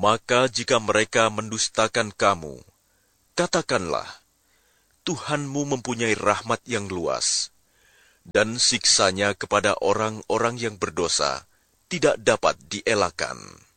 Maka jika mereka mendustakan kamu, katakanlah, Tuhanmu mempunyai rahmat yang luas, dan siksanya kepada orang-orang yang berdosa tidak dapat dielakkan.